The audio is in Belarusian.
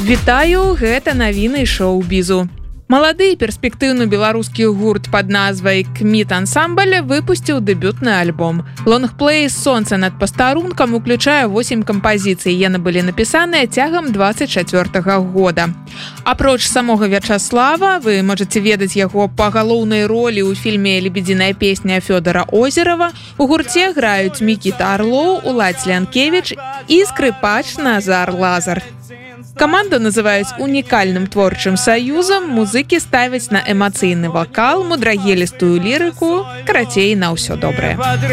Вітаю, гэта навіны шоу-бізу. Малады і перспектыўны беларускі гурт пад назвай «Кміт Ансамбль» выпусціў дэбютны альбом. Лонгплей «Сонца над пастарункам» уключае 8 кампазіцый. Яны былі напісаныя цягам 24-го года. Апроч самога Вячаслава, вы можаце ведаць яго па галоўнай ролі ў фільме «Лебединая песня» Фёдора Озерова. У гурце граюць Мікіта Арлоў, Уладзь Лянкевіч і скрыпач Назар Лазар. Каманду называюць унікальным творчым саюзам, музыкі ставяць на эмацыйны вакал, мудрагелістую лірыку, карацей, на ўсё добрае.